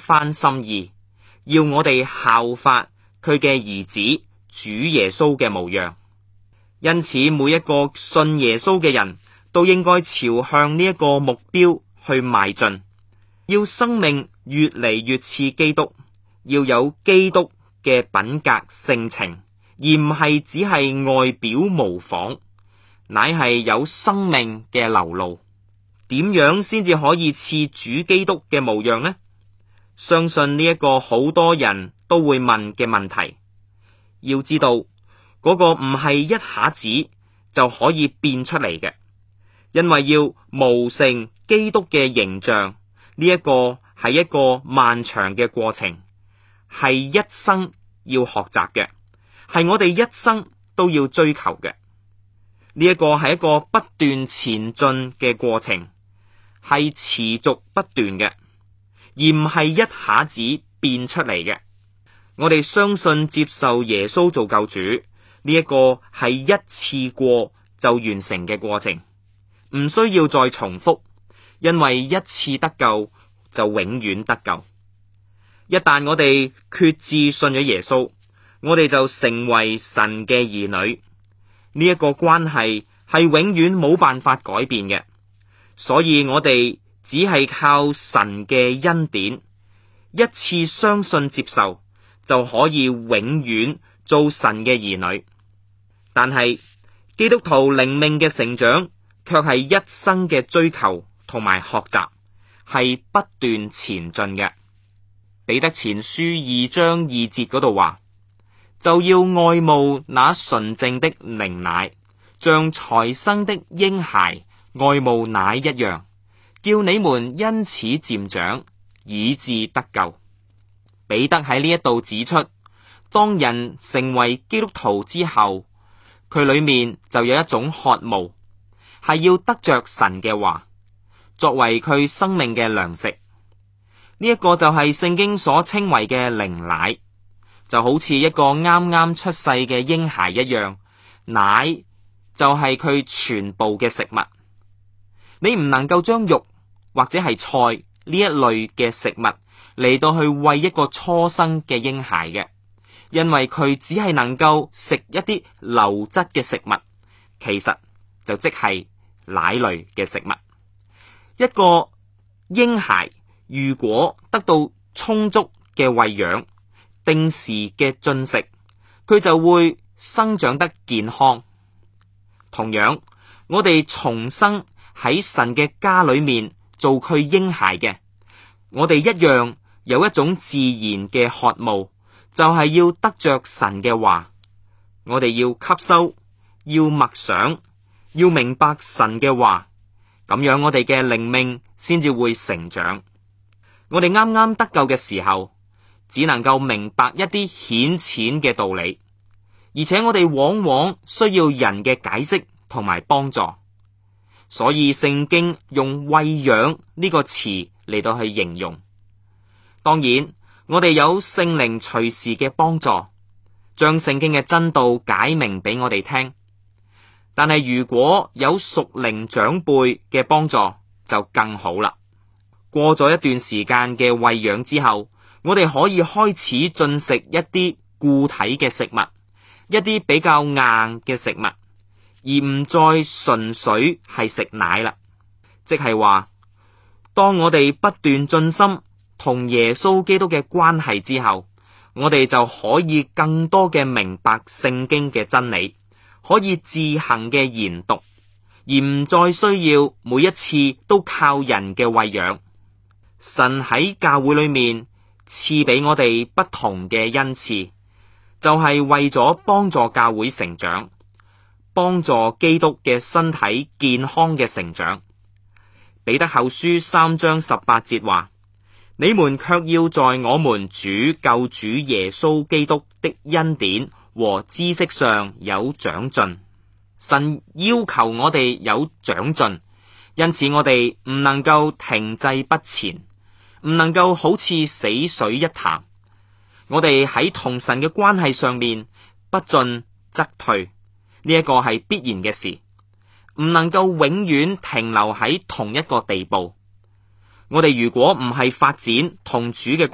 番心意，要我哋效法佢嘅兒子主耶穌嘅模樣。因此，每一個信耶穌嘅人都應該朝向呢一個目標去邁進，要生命越嚟越似基督，要有基督嘅品格性情，而唔係只係外表模仿，乃係有生命嘅流露。點樣先至可以似主基督嘅模樣呢？相信呢一個好多人都會問嘅問題。要知道嗰個唔係一下子就可以變出嚟嘅，因為要模成基督嘅形象，呢一個係一個漫長嘅過程，係一生要學習嘅，係我哋一生都要追求嘅。呢一個係一個不斷前進嘅過程，係持續不斷嘅，而唔係一下子變出嚟嘅。我哋相信接受耶穌做救主，呢一個係一次過就完成嘅過程，唔需要再重複，因為一次得救就永遠得救。一旦我哋決志信咗耶穌，我哋就成為神嘅兒女，呢一個關係係永遠冇辦法改變嘅。所以我哋只係靠神嘅恩典，一次相信接受就可以永遠做神嘅兒女。但係基督徒靈命嘅成長卻係一生嘅追求同埋學習，係不斷前進嘅。彼得前書2章2節嗰度話，就要愛慕那純正的靈奶，像才生的嬰孩愛慕奶一樣，叫你們因此漸長，以致得救。彼得喺呢一度指出，當人成為基督徒之後，佢裏面就有一種渴慕，係要得着神嘅話，作為佢生命嘅糧食。呢一個就係聖經所稱為嘅靈奶，就好似一個啱啱出世嘅嬰孩一樣，奶就係佢全部嘅食物。你唔能夠將肉或者係菜呢一類嘅食物嚟到去餵一個初生嘅嬰孩嘅，因為佢只係能夠食一啲流質嘅食物，其實就即係奶類嘅食物。一個嬰孩如果得到充足嘅餵養，定時嘅進食，佢就會生長得健康。同樣，我哋重生喺神嘅家裏面做佢嬰孩嘅，我哋一樣有一種自然嘅渴慕，就係要得着神嘅話。我哋要吸收，要默想，要明白神嘅話，咁樣我哋嘅靈命先至會成長。我哋啱啱得救嘅時候，只能夠明白一啲顯淺嘅道理，而且我哋往往需要人嘅解釋同埋幫助。所以聖經用餵養呢個詞嚟到去形容。當然，我哋有聖靈隨時嘅幫助，將聖經嘅真道解明俾我哋聽。但係如果有屬靈長輩嘅幫助就更好啦。過咗一段時間嘅餵養之後，我哋可以開始進食一啲固體嘅食物，一啲比較硬嘅食物，而唔再純粹係食奶啦。即係話，當我哋不斷進心同耶穌基督嘅關係之後，我哋就可以更多嘅明白聖經嘅真理，可以自行嘅研讀，而唔再需要每一次都靠人嘅餵養。神喺教會裏面賜俾我哋不同嘅恩賜，就係為咗幫助教會成長，幫助基督嘅身體健康嘅成長。彼得後書3章18節話，你們卻要在我們主救主耶穌基督的恩典和知識上有長進。神要求我哋有長進，因此我哋唔能夠停滯不前，唔能夠好似死水一潭。我哋喺同神嘅關係上面不進則退，呢一個係必然嘅事，唔能夠永遠停留喺同一個地步。我哋如果唔係發展同主嘅